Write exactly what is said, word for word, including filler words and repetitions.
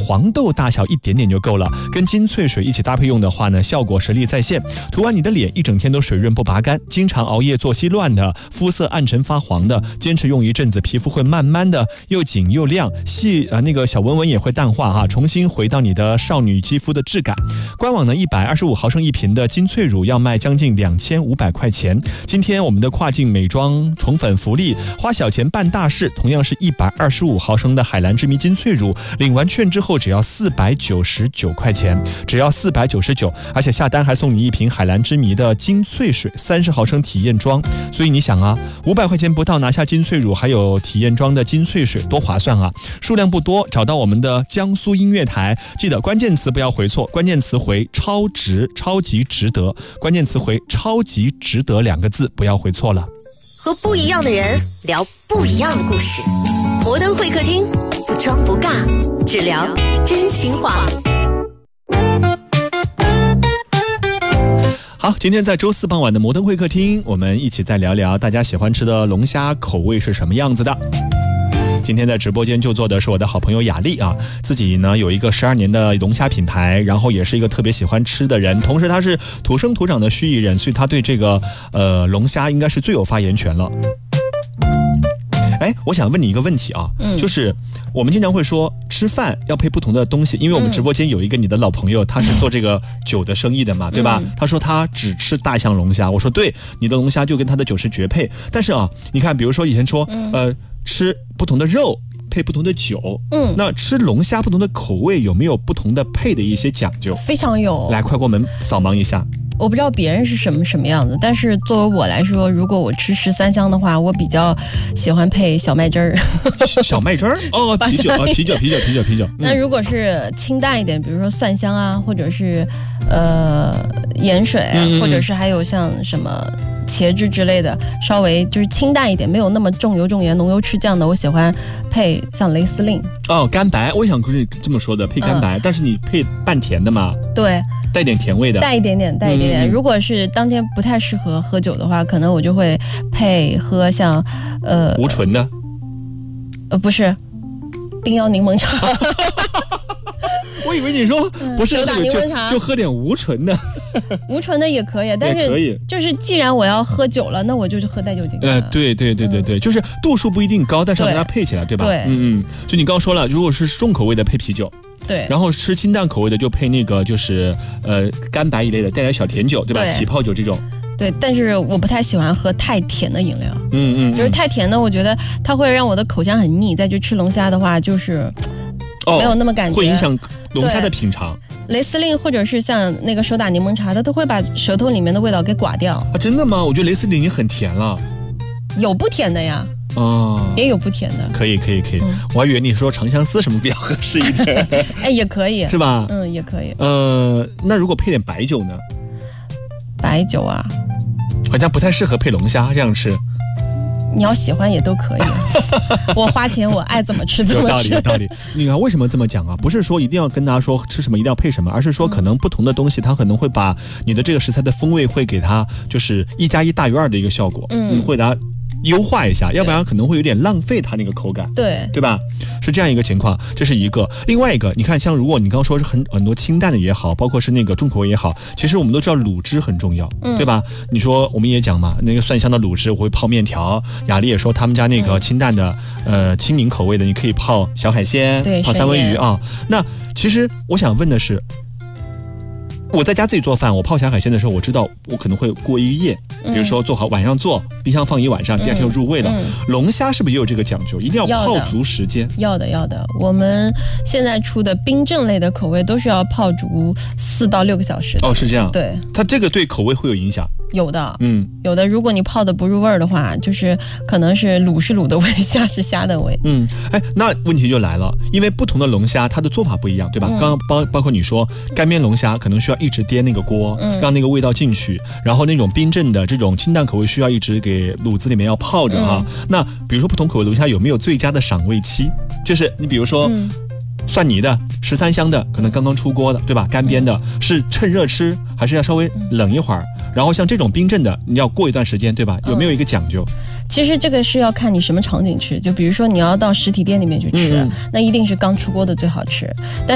黄豆大小一点点就够了。跟金萃水一起搭配用的话呢，效果实力在线。涂完你的脸一整天都水润不拔干，经常熬夜作息乱的，肤色暗沉发黄的，坚持用一阵子，皮肤会慢慢的又紧又亮，细呃那个小纹纹也会淡化哈，重新回到你的少女肌肤的质感。官网呢一百二十五毫升一瓶的金萃乳要卖将近两千五百块钱。今天我们的跨境美妆宠粉福利，花小钱办大事，同样是一百二十五毫升的海蓝之谜金萃乳，领完券之后只要四百九十九块钱，只要四百九十九，而且下单还送你一瓶海蓝之谜的金萃水三十毫升体验装。所以你想啊，五百块钱不到拿下金萃乳还有体验装的金萃水，多划算啊！数量不多，找到我们的江苏音乐台，记得关键词不要回错，关键词回超值，超级值得，关键词回超级值得两个字，不要回错了。 和不一样的人聊不一样的故事，摩登会客厅，不装不尬，只聊真心话。 好，今天在周四傍晚的摩登会客厅，我们一起再聊聊大家喜欢吃的龙虾口味是什么样子的。今天在直播间就坐的是我的好朋友雅丽啊，自己呢有一个十二年的龙虾品牌，然后也是一个特别喜欢吃的人，同时他是土生土长的盱眙人，所以他对这个呃龙虾应该是最有发言权了。哎，我想问你一个问题啊，嗯、就是我们经常会说吃饭要配不同的东西，因为我们直播间有一个你的老朋友，他是做这个酒的生意的嘛，对吧？嗯、他说他只吃大象龙虾，我说对，你的龙虾就跟他的酒是绝配。但是啊，你看，比如说以前说，呃，吃不同的肉配不同的酒，嗯，那吃龙虾不同的口味有没有不同的配的一些讲究？ 非常有。来， 快给我们扫盲一下。 我不知道别人是什么什么样子，但是作为我来说，如果我吃十三香的话，我比较喜欢配小麦汁儿。 小麦汁儿？哦，啤酒啊，啤酒，啤酒，啤酒，啤酒。嗯、 那如果是清淡一点，比如说蒜香啊，或者是呃盐水啊，嗯、或者是还有像什么茄汁之类的，稍微就是清淡一点，没有那么重油重盐、浓油赤酱的，我喜欢配像雷司令。 哦，干白，我想是这么说的，配干白，嗯、但是你配半甜的嘛？ 对。 带点甜味的， 带一点点，带一点点。嗯、如果是当天不太适合喝酒的话，可能我就会配喝像，呃， 无醇的， 呃，不是，冰摇柠檬茶。 我以为你说不是， 手打柠檬茶就, 就喝点无醇的， 无醇的也可以，但是可以， 就是既然我要喝酒了，那我就是喝带酒精的。 呃，对对对对对，嗯、就是度数不一定高，但是要跟它配起来，对吧？ 对， 嗯嗯。就你刚刚说了，如果是重口味的配啤酒。 对， 然后吃清淡口味的就配那个就是呃干白一类的，带点小甜酒，对吧？对，起泡酒这种。 对，但是我不太喜欢喝太甜的饮料。 嗯 嗯, 嗯， 就是太甜的，我觉得它会让我的口腔很腻。再去吃龙虾的话，就是没有那么感觉， 哦、会影响龙虾的品尝。 雷司令或者是像那个手打柠檬茶，它都会把舌头里面的味道给刮掉。 啊，真的吗？我觉得雷司令已经很甜了。 有不甜的呀。 哦， 也有不甜的， 可以可以可以，嗯、我还以为你说长相思什么比较合适一点， 哎，也可以， 是吧？ 嗯，也可以。 呃，那如果配点白酒呢？ 白酒啊， 好像不太适合配龙虾这样吃。 你要喜欢也都可以，我花钱我爱怎么吃怎么吃。 有道理有道理。你看为什么这么讲啊？不是说一定要跟大家说吃什么一定要配什么，而是说可能不同的东西它可能会把你的这个食材的风味会给它就是一加一大于二的一个效果，嗯，会拿。优化一下，要不然可能会有点浪费它那个口感， 对对吧？是这样一个情况，这是一个。另外一个，你看，像如果你刚刚说是很很多清淡的也好，包括是那个重口味也好，其实我们都知道卤汁很重要，嗯、对吧？你说我们也讲嘛，那个蒜香的卤汁我会泡面条，雅丽也说他们家那个清淡的，嗯、呃清柠口味的，你可以泡小海鲜，泡三文鱼啊。那其实我想问的是。我在家自己做饭，我泡小海鲜的时候，我知道我可能会过一夜，比如说做好晚上做，冰箱放一晚上，第二天就入味了。嗯嗯、龙虾是不是也有这个讲究？一定要泡足时间。 要的，要的。我们现在出的冰镇类的口味都是要泡足四到六个小时的。 哦，是这样。 对， 它这个对口味会有影响。 有的， 嗯， 有的。如果你泡的不入味儿的话，就是可能是卤是卤的味，虾是虾的味。 嗯，哎，那问题就来了，因为不同的龙虾它的做法不一样，对吧？嗯、刚刚包包括你说干煸龙虾可能需要一直颠那个锅，嗯、让那个味道进去，然后那种冰镇的这种清淡口味需要一直给卤子里面要泡着啊。嗯、那比如说不同口味龙虾有没有最佳的赏味期？就是你比如说。嗯蒜泥的、十三香的，可能刚刚出锅的，对吧？干煸的，是趁热吃，还是要稍微冷一会儿？然后像这种冰镇的，你要过一段时间，对吧？有没有一个讲究？ 其实这个是要看你什么场景吃，就比如说你要到实体店里面去吃，嗯、那一定是刚出锅的最好吃。但